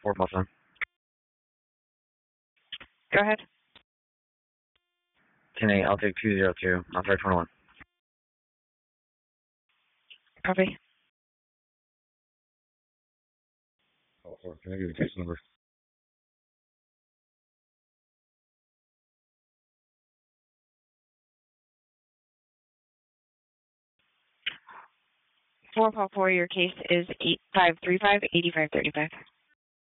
4 plus 1. Go ahead. 10-8, I'll take 202. I'll try 21. Copy. Oh, can I give you the case number? Four, your case is 8535-8535.